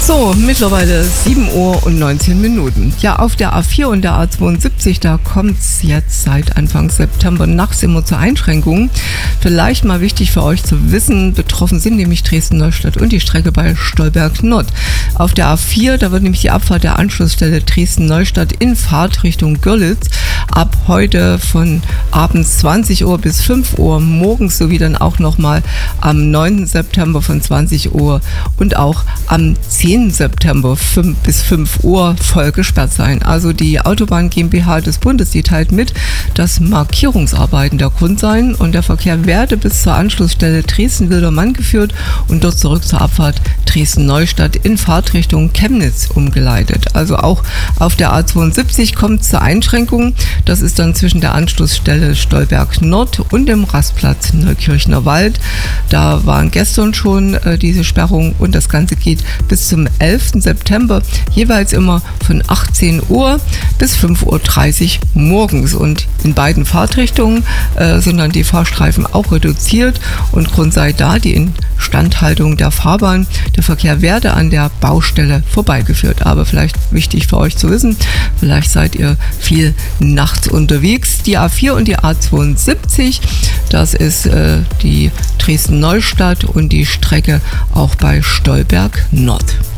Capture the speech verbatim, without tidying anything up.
So, mittlerweile sieben Uhr und neunzehn Minuten. Ja, auf der A vier und der A zweiundsiebzig, da kommt es jetzt seit Anfang September nachts immer zu Einschränkungen. Vielleicht mal wichtig für euch zu wissen, betroffen sind nämlich Dresden-Neustadt und die Strecke bei Stolberg Nord. Auf der A vier, da wird nämlich die Abfahrt der Anschlussstelle Dresden-Neustadt in Fahrtrichtung Görlitz ab heute von abends zwanzig Uhr bis fünf Uhr morgens sowie dann auch nochmal am neunten September von zwanzig Uhr und auch am zehnten September fünf bis fünf Uhr voll gesperrt sein. Also die Autobahn GmbH des Bundes, die teilt mit, dass Markierungsarbeiten der Grund seien und der Verkehr werde bis zur Anschlussstelle Dresden-Wildermann geführt und dort zurück zur Abfahrt Dresden-Neustadt in Fahrtrichtung Chemnitz umgeleitet. Also auch auf der A zweiundsiebzig kommt es zur Einschränkung. Das ist dann zwischen der Anschlussstelle Stolberg Nord und dem Rastplatz Neukirchner Wald. Da waren gestern schon äh, diese Sperrung und das Ganze geht bis zum elften September, jeweils immer von achtzehn Uhr bis fünf Uhr dreißig morgens. Und in beiden Fahrtrichtungen äh, sind dann die Fahrstreifen auch reduziert und Grund sei da die Instandhaltung der Fahrbahn. Der Verkehr werde an der Baustelle vorbeigeführt. Aber vielleicht wichtig für euch zu wissen, vielleicht seid ihr viel nachts unterwegs. Die A vier und die A zweiundsiebzig, das ist äh, die Dresden-Neustadt und die Strecke auch bei Stolberg Nord.